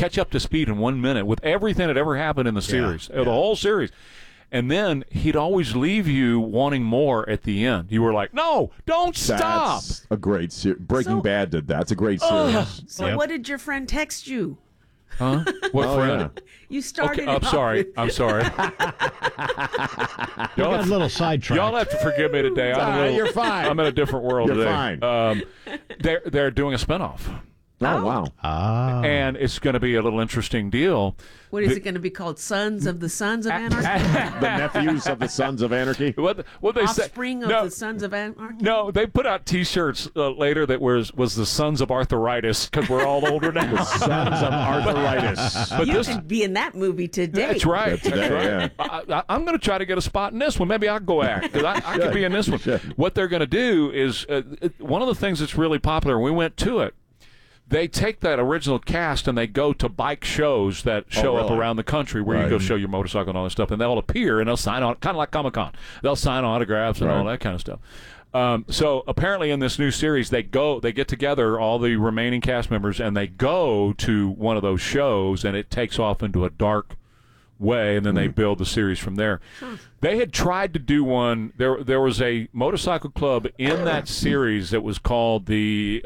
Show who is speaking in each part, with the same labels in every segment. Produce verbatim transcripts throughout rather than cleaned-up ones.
Speaker 1: catch up to speed in one minute with everything that ever happened in the series,
Speaker 2: Yeah, yeah.
Speaker 1: the whole series. And then he'd always leave you wanting more at the end. You were like, no, don't stop.
Speaker 3: That's a great series. Breaking
Speaker 4: So-
Speaker 3: Bad did that. It's a great series.
Speaker 4: So
Speaker 2: Yep.
Speaker 4: what did your friend text you?
Speaker 1: Huh? What
Speaker 3: Oh,
Speaker 1: friend?
Speaker 3: yeah.
Speaker 4: You started.
Speaker 1: Okay, I'm
Speaker 4: it off
Speaker 1: sorry.
Speaker 4: with-
Speaker 1: I'm sorry.
Speaker 2: You
Speaker 1: y'all,
Speaker 2: got a
Speaker 1: have,
Speaker 2: little sidetracked.
Speaker 1: y'all have to forgive me today. I'm, a
Speaker 3: Ah,
Speaker 1: little,
Speaker 3: you're fine.
Speaker 1: I'm in a different world
Speaker 3: You're
Speaker 1: today.
Speaker 3: fine.
Speaker 1: Um, they're, they're doing a spinoff.
Speaker 3: Oh, wow.
Speaker 2: Ah.
Speaker 1: And it's going to be a little interesting deal.
Speaker 4: What is
Speaker 1: The-
Speaker 4: it going to be called? Sons of the Sons of Anarchy?
Speaker 3: The nephews of the Sons of Anarchy.
Speaker 1: What, what they say?
Speaker 4: Offspring of
Speaker 1: no,
Speaker 4: the Sons of Anarchy?
Speaker 1: no, they put out T-shirts uh, later that was was the Sons of Arthritis because we're all older now.
Speaker 3: Sons of Arthritis.
Speaker 1: But
Speaker 4: You
Speaker 1: this,
Speaker 4: could be in that movie today.
Speaker 1: that's right.
Speaker 3: Yeah, today,
Speaker 1: That's right. I, I, I'm going to try to get a spot in this one. Maybe I'll go act because I, I could be in this one.
Speaker 3: should.
Speaker 1: What they're going to do is uh, it- one of the things that's really popular. We went to it. They take that original cast and they go to bike shows that show up
Speaker 3: really?
Speaker 1: around the country where you
Speaker 3: Right.
Speaker 1: go show your motorcycle and all that stuff, and they'll appear and they'll sign on, kind of like Comic Con. They'll sign autographs and all
Speaker 3: Right.
Speaker 1: that kind of stuff. Um, so apparently, in this new series, they go, they get together all the remaining cast members, and they go to one of those shows, and it takes off into a dark way, and then they build the series from there. They had tried to do one. There, there was a motorcycle club in that series that was called the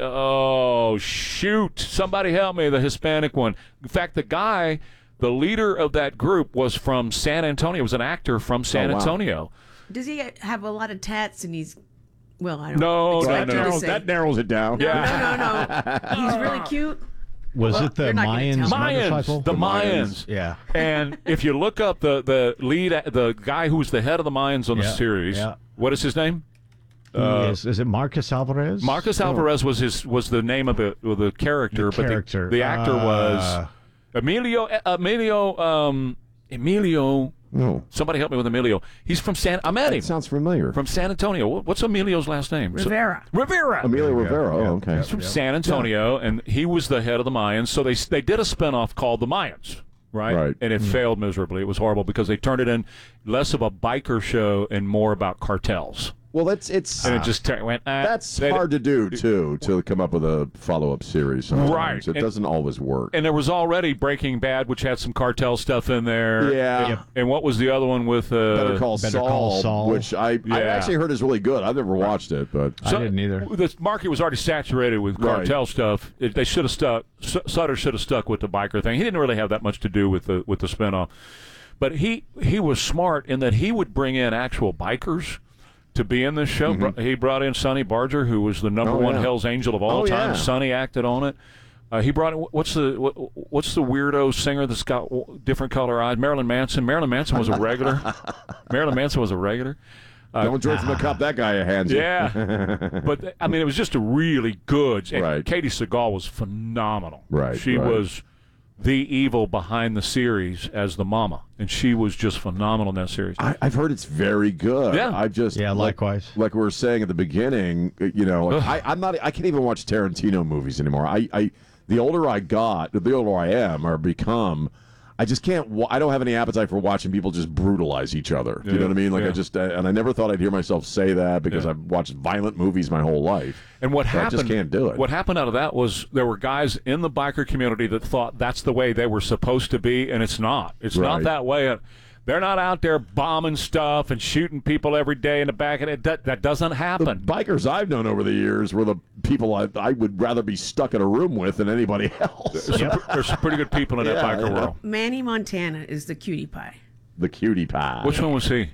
Speaker 1: oh shoot, somebody help me, the Hispanic one. In fact, the guy, the leader of that group, was from San Antonio. Was an actor from San
Speaker 3: Oh, wow.
Speaker 1: Antonio.
Speaker 4: Does he have a lot of tats and he's, well, I don't
Speaker 1: No,
Speaker 4: expect
Speaker 1: no,
Speaker 4: you
Speaker 3: that,
Speaker 4: to
Speaker 3: narrows,
Speaker 4: say.
Speaker 3: that narrows it down.
Speaker 4: No, no, no. He's really cute.
Speaker 2: Was
Speaker 4: Well,
Speaker 2: it the
Speaker 4: you're not gonna
Speaker 2: Mayans
Speaker 4: tell me.
Speaker 1: Mayans,
Speaker 2: motorcycle?
Speaker 1: the Mayans.
Speaker 2: Yeah.
Speaker 1: And if you look up the the lead, the guy who's the head of the Mayans on the
Speaker 2: Yeah,
Speaker 1: series,
Speaker 2: yeah.
Speaker 1: what is his name?
Speaker 2: Uh, is, is it Marcus Alvarez?
Speaker 1: Marcus Alvarez was his was the name of the of the character,
Speaker 2: The
Speaker 1: but
Speaker 2: character.
Speaker 1: The, the actor
Speaker 2: Uh,
Speaker 1: was Emilio Emilio um, Emilio.
Speaker 3: No.
Speaker 1: Somebody help me with Emilio. He's from San. I met him
Speaker 3: That sounds familiar.
Speaker 1: from San Antonio. What- What's Emilio's last name?
Speaker 4: Rivera.
Speaker 1: So, Rivera.
Speaker 3: Emilio
Speaker 2: Yeah,
Speaker 3: Rivera.
Speaker 2: yeah,
Speaker 3: Oh, okay.
Speaker 2: yeah.
Speaker 1: He's from San Antonio, and he was the head of the Mayans. So they they did a spinoff called the Mayans, right?
Speaker 3: Right.
Speaker 1: And it failed miserably. It was horrible because they turned it in less of a biker show and more about cartels.
Speaker 3: Well, that's it's
Speaker 1: And it just tur- went. Uh,
Speaker 3: that's
Speaker 1: they-
Speaker 3: hard to do too, to come up with a follow-up series. Sometimes.
Speaker 1: Right.
Speaker 3: It
Speaker 1: And-
Speaker 3: doesn't always work.
Speaker 1: And there was already Breaking Bad, which had some cartel stuff in there.
Speaker 3: Yeah.
Speaker 1: And, and what was the other one with? Uh,
Speaker 3: Better Call,
Speaker 2: Better
Speaker 3: Saul,
Speaker 2: Call Saul.
Speaker 3: which I I
Speaker 1: Yeah.
Speaker 3: actually heard is really good. I've never watched it, but
Speaker 2: I didn't either.
Speaker 1: The market was already saturated with
Speaker 3: Right.
Speaker 1: cartel stuff. It, they should have stuck. S- Sutter should have stuck with the biker thing. He didn't really have that much to do with the with the spinoff, but he he was smart in that he would bring in actual bikers to be in this show. Br- He brought in Sonny Barger, who was the number
Speaker 3: Mm-hmm. Oh,
Speaker 1: one
Speaker 3: yeah.
Speaker 1: Hell's Angel of all
Speaker 3: Oh,
Speaker 1: time.
Speaker 3: yeah.
Speaker 1: Sonny acted on it. Uh, he brought in, what's the what, what's the weirdo singer that's got w- different color eyes? Marilyn Manson. Marilyn Manson was a regular. Marilyn Manson was a regular.
Speaker 3: don't drink from the cup that guy hands you.
Speaker 1: Yeah, but I mean, it was just a really good. And
Speaker 3: Right.
Speaker 1: Katie Seagal was phenomenal.
Speaker 3: Right,
Speaker 1: she
Speaker 3: right.
Speaker 1: was the evil behind the series as the mama, and she was just phenomenal in that series.
Speaker 3: I, I've heard it's very good.
Speaker 1: Yeah.
Speaker 3: I just
Speaker 2: Yeah,
Speaker 3: like,
Speaker 2: likewise.
Speaker 3: Like we were saying at the beginning, you know, like I, I'm not. I can't even watch Tarantino movies anymore. I, I, the older I got, the older I am or become, I just can't. Wa- I don't have any appetite for watching people just brutalize each other. Do you
Speaker 1: Yeah,
Speaker 3: know what I mean? Like
Speaker 1: yeah.
Speaker 3: I just, uh, and I never thought I'd hear myself say that because
Speaker 1: Yeah.
Speaker 3: I've watched violent movies my whole life.
Speaker 1: And what
Speaker 3: So
Speaker 1: happened?
Speaker 3: I just can't do it.
Speaker 1: What happened out of that was there were guys in the biker community that thought that's the way they were supposed to be, and it's not. It's not
Speaker 3: Right.
Speaker 1: that way. They're not out there bombing stuff and shooting people every day in the back of it. That, that doesn't
Speaker 3: The
Speaker 1: happen.
Speaker 3: bikers I've known over the years were the people I, I would rather be stuck in a room with than anybody else.
Speaker 1: There's, some, there's some pretty good people in that
Speaker 3: Yeah,
Speaker 1: biker
Speaker 3: yeah.
Speaker 1: world.
Speaker 4: Manny Montana is the cutie pie.
Speaker 3: The cutie pie.
Speaker 1: Which one was he?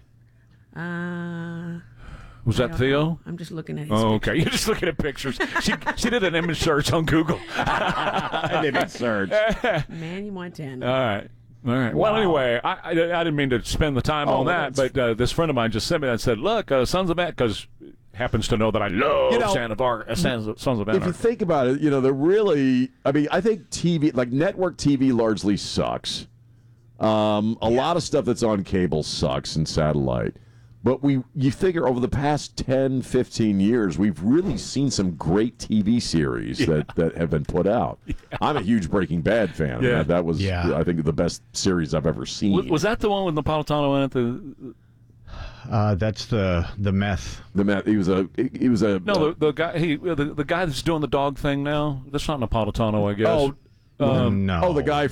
Speaker 4: Uh,
Speaker 1: Was
Speaker 4: I
Speaker 1: that
Speaker 4: don't
Speaker 1: Theo?
Speaker 4: know. I'm just looking at his
Speaker 1: Oh, okay. You're just looking at pictures. She she did an image search on Google.
Speaker 3: I didn't search.
Speaker 4: Manny Montana.
Speaker 1: All right. All right. Well, anyway, I, I, I didn't mean to spend the time
Speaker 3: Oh,
Speaker 1: on that,
Speaker 3: that's-
Speaker 1: but uh, this friend of mine just sent me that and said, look, uh, Sons of Anarchy, because happens to know that I love
Speaker 3: You know,
Speaker 1: Sons of Ar- uh, Sons of, Sons of
Speaker 3: If you
Speaker 1: Anarchy.
Speaker 3: think about it, you know, they're really, I mean, I think T V, like network T V largely sucks. Um, a lot of stuff that's on cable sucks and satellite. But we, you figure over the past ten, fifteen years, we've really seen some great T V series that, that have been put out. I'm a huge Breaking Bad fan. I mean,
Speaker 1: Yeah.
Speaker 3: that, that was,
Speaker 2: Yeah.
Speaker 3: I think, the best series I've ever seen.
Speaker 1: Was, was that the one with Napolitano in it? The,
Speaker 2: Uh, that's the the meth.
Speaker 3: the man, he was a, he was a.
Speaker 1: no, the, the guy he the, the guy that's doing the dog thing now. That's not Napolitano, I guess.
Speaker 3: Oh,
Speaker 1: Um,
Speaker 2: no.
Speaker 3: oh, the guy